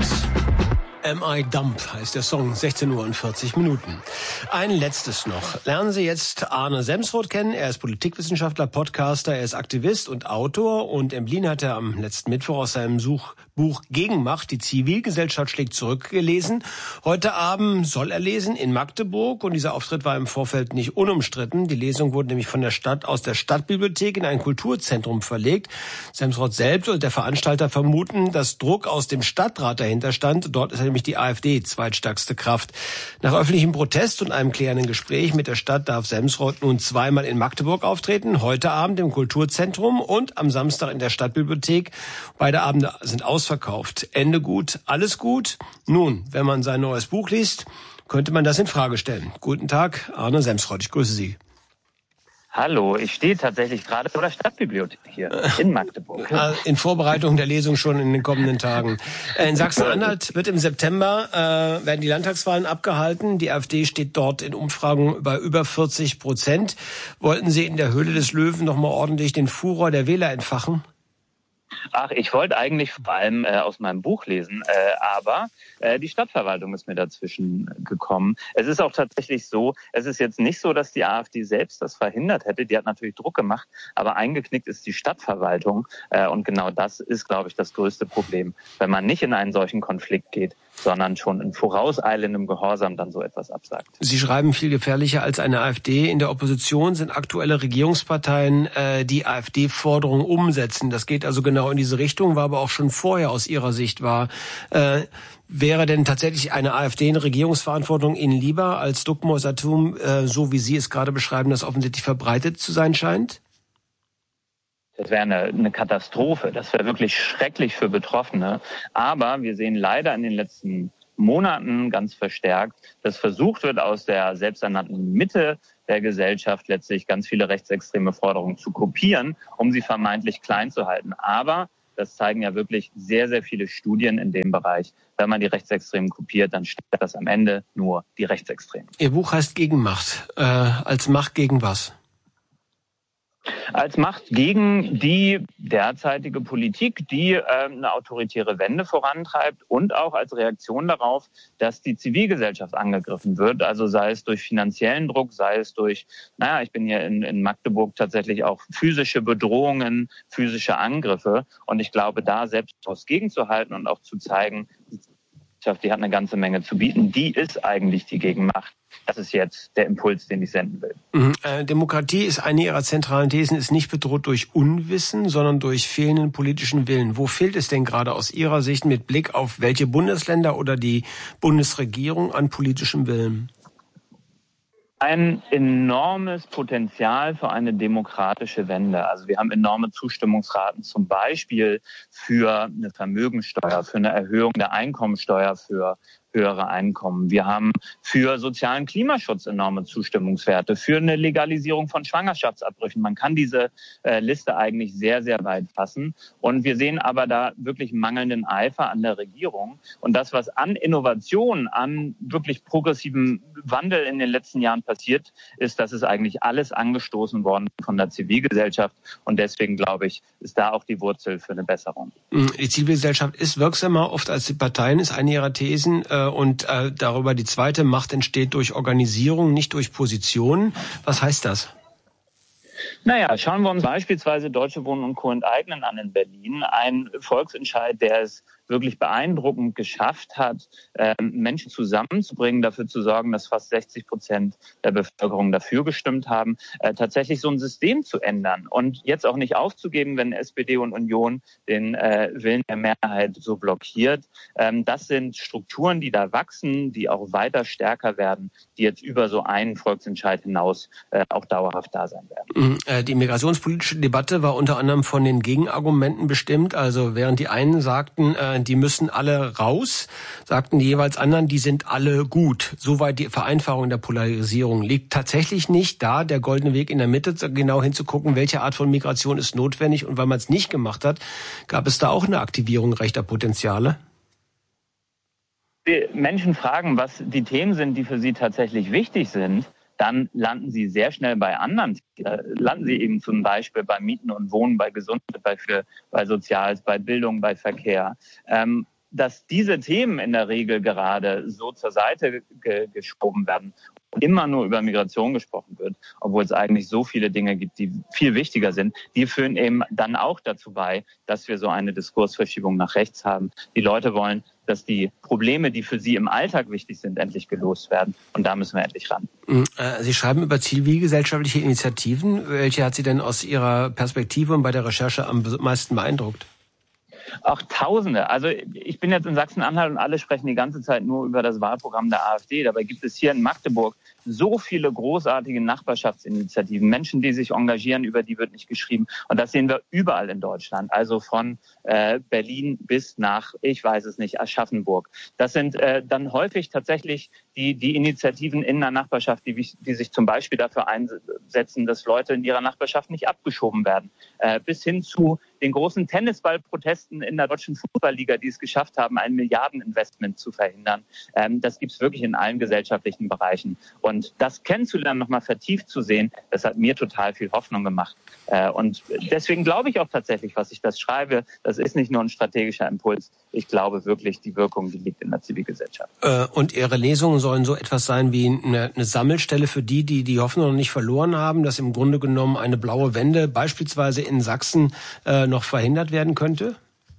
Am I Dumb heißt der Song, 16 Uhr und 40 Minuten. Ein letztes noch. Lernen Sie jetzt Arne Semsrott kennen. Er ist Politikwissenschaftler, Podcaster, er ist Aktivist und Autor. Und in Berlin hat er am letzten Mittwoch aus seinem Buch Gegenmacht, die Zivilgesellschaft schlägt zurück, gelesen. Heute Abend soll er lesen in Magdeburg. Und dieser Auftritt war im Vorfeld nicht unumstritten. Die Lesung wurde nämlich aus der Stadtbibliothek in ein Kulturzentrum verlegt. Semsrott selbst und der Veranstalter vermuten, dass Druck aus dem Stadtrat dahinter stand. Dort ist er nämlich die AfD zweitstärkste Kraft. Nach öffentlichem Protest und einem klärenden Gespräch mit der Stadt darf Semsrott nun zweimal in Magdeburg auftreten. Heute Abend im Kulturzentrum und am Samstag in der Stadtbibliothek. Beide Abende sind ausverkauft. Ende gut, alles gut. Nun, wenn man sein neues Buch liest, könnte man das in Frage stellen. Guten Tag, Arne Semsrott. Ich grüße Sie. Hallo, ich stehe tatsächlich gerade vor der Stadtbibliothek hier in Magdeburg. In Vorbereitung der Lesung schon in den kommenden Tagen. In Sachsen-Anhalt wird im September werden die Landtagswahlen abgehalten. Die AfD steht dort in Umfragen bei über 40%. Wollten Sie in der Höhle des Löwen noch mal ordentlich den Furor der Wähler entfachen? Ach, ich wollte eigentlich vor allem aus meinem Buch lesen, aber die Stadtverwaltung ist mir dazwischen gekommen. Es ist auch tatsächlich so, es ist jetzt nicht so, dass die AfD selbst das verhindert hätte. Die hat natürlich Druck gemacht, aber eingeknickt ist die Stadtverwaltung. Und genau das ist, glaube ich, das größte Problem, wenn man nicht in einen solchen Konflikt geht, sondern schon in vorauseilendem Gehorsam dann so etwas absagt. Sie schreiben, viel gefährlicher als eine AfD. In der Opposition sind aktuelle Regierungsparteien, die AfD-Forderungen umsetzen. Das geht also genau in diese Richtung, war aber auch schon vorher aus Ihrer Sicht wahr. Wäre denn tatsächlich eine AfD in Regierungsverantwortung Ihnen lieber als Duckmäusertum, so wie Sie es gerade beschreiben, das offensichtlich verbreitet zu sein scheint? Das wäre eine Katastrophe. Das wäre wirklich schrecklich für Betroffene. Aber wir sehen leider in den letzten Monaten ganz verstärkt, dass versucht wird, aus der selbsternannten Mitte der Gesellschaft letztlich ganz viele rechtsextreme Forderungen zu kopieren, um sie vermeintlich klein zu halten. Aber das zeigen ja wirklich sehr, sehr viele Studien in dem Bereich. Wenn man die Rechtsextremen kopiert, dann stärkt das am Ende nur die Rechtsextremen. Ihr Buch heißt Gegenmacht. Als Macht gegen was? Als Macht gegen die derzeitige Politik, die eine autoritäre Wende vorantreibt und auch als Reaktion darauf, dass die Zivilgesellschaft angegriffen wird. Also sei es durch finanziellen Druck, sei es durch, ich bin hier in Magdeburg tatsächlich auch physische Bedrohungen, physische Angriffe. Und ich glaube, da selbst was gegenzuhalten und auch zu zeigen, die hat eine ganze Menge zu bieten. Die ist eigentlich die Gegenmacht. Das ist jetzt der Impuls, den ich senden will. Demokratie ist eine Ihrer zentralen Thesen, ist nicht bedroht durch Unwissen, sondern durch fehlenden politischen Willen. Wo fehlt es denn gerade aus Ihrer Sicht mit Blick auf welche Bundesländer oder die Bundesregierung an politischem Willen? Ein enormes Potenzial für eine demokratische Wende. Also wir haben enorme Zustimmungsraten zum Beispiel für eine Vermögensteuer, für eine Erhöhung der Einkommensteuer für höhere Einkommen. Wir haben für sozialen Klimaschutz enorme Zustimmungswerte, für eine Legalisierung von Schwangerschaftsabbrüchen. Man kann diese Liste eigentlich sehr, sehr weit fassen. Und wir sehen aber da wirklich mangelnden Eifer an der Regierung. Und das, was an Innovation, an wirklich progressivem Wandel in den letzten Jahren passiert, ist, dass es eigentlich alles angestoßen worden von der Zivilgesellschaft. Und deswegen, glaube ich, ist da auch die Wurzel für eine Besserung. Die Zivilgesellschaft ist wirksamer oft als die Parteien, ist eine ihrer Thesen. Und darüber die zweite, Macht entsteht durch Organisierung, nicht durch Positionen. Was heißt das? Schauen wir uns beispielsweise Deutsche Wohnen und Co. enteignen an in Berlin. Ein Volksentscheid, der es wirklich beeindruckend geschafft hat, Menschen zusammenzubringen, dafür zu sorgen, dass fast 60% der Bevölkerung dafür gestimmt haben, tatsächlich so ein System zu ändern und jetzt auch nicht aufzugeben, wenn SPD und Union den Willen der Mehrheit so blockiert. Das sind Strukturen, die da wachsen, die auch weiter stärker werden, die jetzt über so einen Volksentscheid hinaus auch dauerhaft da sein werden. Die migrationspolitische Debatte war unter anderem von den Gegenargumenten bestimmt. Also während die einen sagten, die müssen alle raus, sagten die jeweils anderen, die sind alle gut. Soweit die Vereinfachung der Polarisierung. Liegt tatsächlich nicht da der goldene Weg in der Mitte, genau hinzugucken, welche Art von Migration ist notwendig. Und weil man es nicht gemacht hat, gab es da auch eine Aktivierung rechter Potenziale? Die Menschen fragen, was die Themen sind, die für sie tatsächlich wichtig sind. Dann landen sie sehr schnell bei anderen. Landen sie eben zum Beispiel bei Mieten und Wohnen, bei Gesundheit, bei Soziales, bei Bildung, bei Verkehr. dass diese Themen in der Regel gerade so zur Seite geschoben werden und immer nur über Migration gesprochen wird, obwohl es eigentlich so viele Dinge gibt, die viel wichtiger sind, die führen eben dann auch dazu bei, dass wir so eine Diskursverschiebung nach rechts haben. Die Leute wollen, dass die Probleme, die für sie im Alltag wichtig sind, endlich gelöst werden. Und da müssen wir endlich ran. Sie schreiben über zivilgesellschaftliche Initiativen. Welche hat Sie denn aus Ihrer Perspektive und bei der Recherche am meisten beeindruckt? Auch Tausende. Also ich bin jetzt in Sachsen-Anhalt und alle sprechen die ganze Zeit nur über das Wahlprogramm der AfD. Dabei gibt es hier in Magdeburg so viele großartige Nachbarschaftsinitiativen, Menschen, die sich engagieren, über die wird nicht geschrieben. Und das sehen wir überall in Deutschland, also von Berlin bis nach, ich weiß es nicht, Aschaffenburg. Das sind dann häufig tatsächlich die Initiativen in der Nachbarschaft, die sich zum Beispiel dafür einsetzen, dass Leute in ihrer Nachbarschaft nicht abgeschoben werden, bis hin zu den großen Tennisballprotesten in der Deutschen Fußballliga, die es geschafft haben, ein Milliardeninvestment zu verhindern. Das gibt es wirklich in allen gesellschaftlichen Bereichen. Und das kennenzulernen, nochmal vertieft zu sehen, das hat mir total viel Hoffnung gemacht. Und deswegen glaube ich auch tatsächlich, was ich das schreibe, das ist nicht nur ein strategischer Impuls. Ich glaube wirklich, die Wirkung, die liegt in der Zivilgesellschaft. Und Ihre Lesungen sollen so etwas sein wie eine Sammelstelle für die Hoffnung noch nicht verloren haben, dass im Grunde genommen eine blaue Wende beispielsweise in Sachsen noch verhindert werden könnte?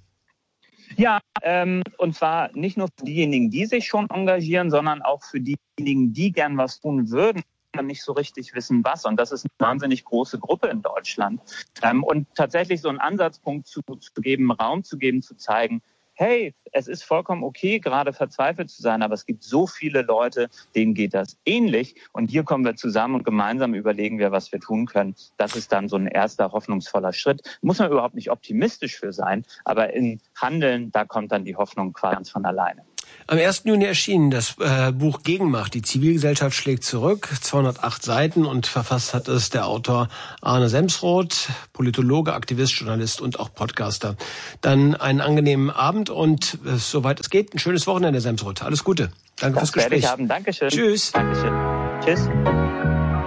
Ja, und zwar nicht nur für diejenigen, die sich schon engagieren, sondern auch für diejenigen, die gern was tun würden, nicht so richtig wissen, was. Und das ist eine wahnsinnig große Gruppe in Deutschland. Und tatsächlich so einen Ansatzpunkt zu geben, Raum zu geben, zu zeigen, hey, es ist vollkommen okay, gerade verzweifelt zu sein, aber es gibt so viele Leute, denen geht das ähnlich. Und hier kommen wir zusammen und gemeinsam überlegen wir, was wir tun können. Das ist dann so ein erster hoffnungsvoller Schritt. Muss man überhaupt nicht optimistisch für sein, aber in Handeln, da kommt dann die Hoffnung quasi ganz von alleine. Am 1. Juni erschien das Buch Gegenmacht. Die Zivilgesellschaft schlägt zurück. 208 Seiten und verfasst hat es der Autor Arne Semsrott, Politologe, Aktivist, Journalist und auch Podcaster. Dann einen angenehmen Abend und soweit es geht, ein schönes Wochenende, Semsrott. Alles Gute. Danke fürs Gespräch. Das werde ich haben. Dankeschön. Tschüss. Dankeschön. Tschüss.